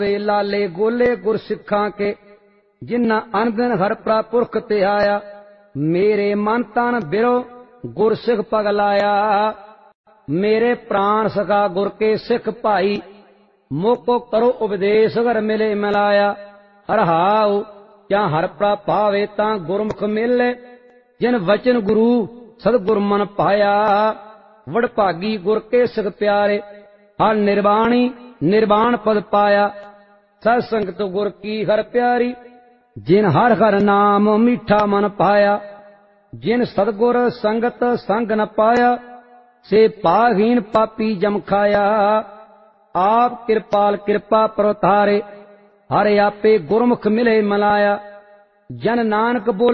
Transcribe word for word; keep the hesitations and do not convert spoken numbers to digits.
वे लाले गोले गुरसिखां के जिन्ना अनदिन हर प्रापुरख ते आया। मेरे मन तन बिरो गुरसिख पगलाया। मेरे प्राण सखा गुर के सिख भाई मोको करो उपदेश घर मिले मिलाया। हरहाऊ क्या हर प्रा पावे तां गुरमुख मिले जिन वचन गुरु सदगुर मन पाया। वडभागी गुर के सिख प्यारे हर निर्वाणी निर्वाण पद पाया। सत संगत गुर की हर प्यारी जिन हर हर नाम मीठा मन पाया। जिन सदगुर संगत संग न पाया से पाहीन पापी जम खाया। आप कृपाल कृपा परतारे हर आपे गुरमुख मिले मलाया। जन नानक बोले